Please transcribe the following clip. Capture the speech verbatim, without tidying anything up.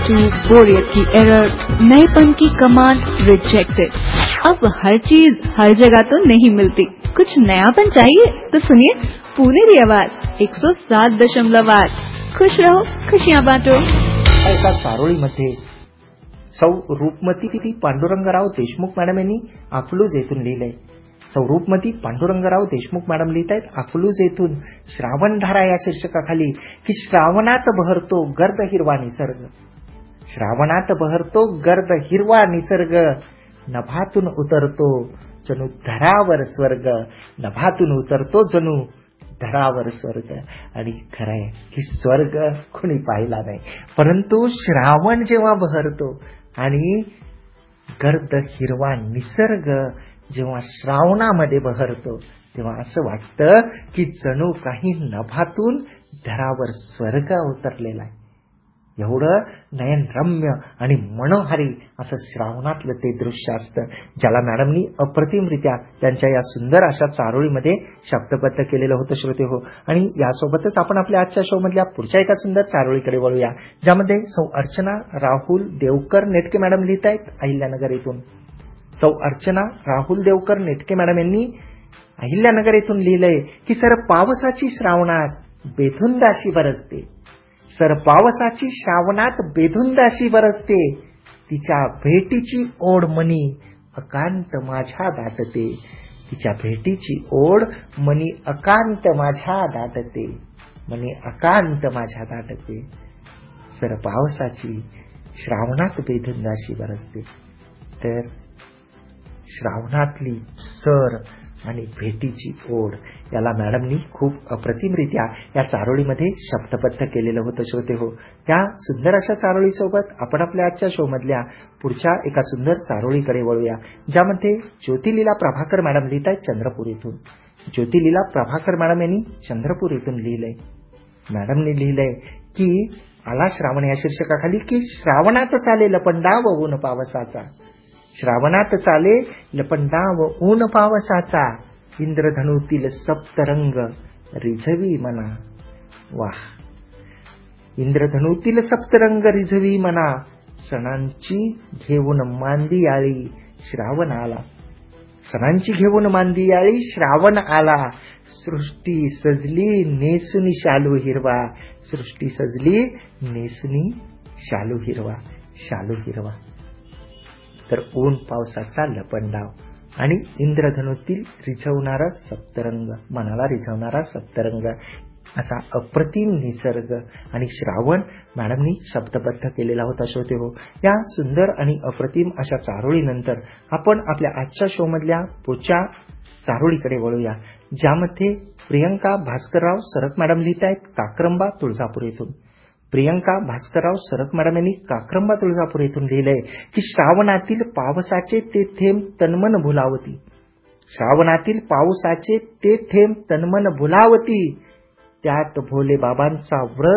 चूक, बोरियत की एरर, नएपन की कमांड रिजेक्टेड। अब हर चीज हर जगह तो नहीं मिलती, कुछ नयापन चाहिए तो सुनिए पुनेरी आवाज एक सौ सात दशमलव आठ। खुश रहो, खुशियां बांटो। एका चारोळीमध्ये सौ रूपमती पांडुरंगराव देशमुख मॅडम यांनी अकलूज येथून लिहिलंय. सौ रूपमती पांडुरंगराव देशमुख मॅडम लिहित आहेत अकलूज येथून श्रावणधारा या शीर्षकाखाली की श्रावणात बहरतो गर्द हिरवा निसर्ग. श्रावणात बहरतो गर्द हिरवा निसर्ग, नभातून उतरतो जणू धरावर स्वर्ग. नभातून उतरतो जणू धरावर स्वर्ग. आणि खरंय की स्वर्ग कोणी पाहिला नाही, परंतु श्रावण जेव्हा बहरतो आणि गर्द हिरवा निसर्ग जेव्हा श्रावणामध्ये बहरतो तेव्हा असं वाटतं की जणू काही नभातून धरावर स्वर्ग उतरलेला आहे. एवढं नयनरम्य आणि मनोहारी असं श्रावणातलं ते दृश्य असतं, ज्याला मॅडमनी अप्रतिमरित्या त्यांच्या या सुंदर अशा चारोळीमध्ये शब्दबद्ध केलेलं होतं श्रोते हो. आणि यासोबतच आपण आपल्या आजच्या शो मधल्या पुढच्या एका सुंदर चारोळीकडे वळूया, ज्यामध्ये सौ अर्चना राहुल देवकर नेटके मॅडम लिहित आहेत अहिल्यानगर येथून. सौ अर्चना राहुल देवकर नेटके मॅडम यांनी अहिल्यानगर येथून लिहिलंय की सर पावसाची श्रावणात बेधुंदाशी बरसते. सर पावसाची श्रावणात बेधुंदाशी बरसते, तिच्या भेटीची ओढ मनी अकांत माझ्या दाटते. तिच्या भेटीची ओढ मनी अकांत माझ्या दाटते, मनी अकांत माझ्या दाटते. सर पावसाची श्रावणात बेधुंदाशी बरसते. तर श्रावणातली सर आणि भेटीची ओढ याला मॅडमनी खूप अप्रतिमरित्या या चारोळीमध्ये शब्दबद्ध केलेलं होतं श्रोते हो. त्या सुंदर अशा चारोळीसोबत आपण आपल्या आजच्या शो मधल्या पुढच्या एका सुंदर चारोळीकडे वळूया, ज्यामध्ये ज्योतिलीला प्रभाकर मॅडम लिहित आहेत चंद्रपूर येथून. ज्योतिलीला प्रभाकर मॅडम यांनी चंद्रपूर येथून लिहिलंय. मॅडमनी लिहिलंय की आला श्रावण या शीर्षकाखाली की श्रावणात चाले लपंडाव ऊन पावसाचा. श्रावणात चाले लपंडाव ऊन पावसाचा, इंद्रधनुतील सप्तरंग रिझवी मना. वाह, इंद्रधनुतील सप्तरंग रिझवी मना, सणांची घेऊन मांदियाळी श्रावण आला. सणांची घेऊन मांदियाळी श्रावण आला, सृष्टी सजली नेसुनी शालू हिरवा. सृष्टी सजली नेसुनी शालू हिरवा, शालू हिरवा. तर ऊन पावसाचा लपंडाव आणि इंद्रधनुतील रिझवणारा सप्तरंग, मनाला रिझवणारा सप्तरंग असा अप्रतिम निसर्ग आणि श्रावण मॅडमनी शब्दबद्ध केलेला होता श्रोते हो. या सुंदर आणि अप्रतिम अशा चारोळीनंतर आपण आपल्या आजच्या शो मधल्या पुढच्या चारोळीकडे वळूया, ज्यामध्ये प्रियंका भास्करराव सरक मॅडम लिहित आहेत काक्रंबा तुळजापूर येथून. प्रियंका भास्करराव सरक मॅडम यांनी काक्रंबा तुळजापूर येथून लिहिलंय की श्रावणातील पावसाचे ते थेंब तन्मन भुलावती. श्रावणातील पावसाचे ते थेंब तन्मन भुलावती, त्यात भोले बाबांचा व्रत